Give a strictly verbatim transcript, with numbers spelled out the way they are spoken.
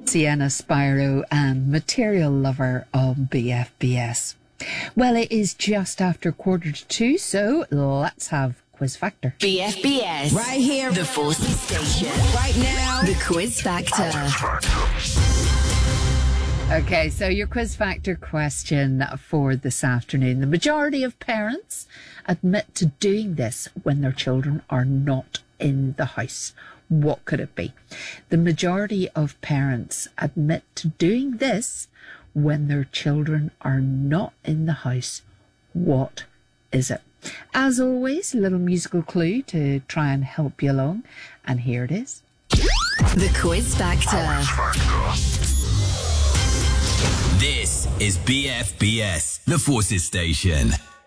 Sienna Spyro and Material Lover on B F B S. Well, it is just after quarter to two, so let's have Quiz Factor. B F B S. Right here. The Forces Station. Right now. The Quiz Factor. Okay, so your Quiz Factor question for this afternoon. The majority of parents admit to doing this when their children are not in the house. What could it be? The majority of parents admit to doing this when their children are not in the house. What is it? As always, a little musical clue to try and help you along. And here it is. The Quiz Factor. This is B F B S, the Forces Station.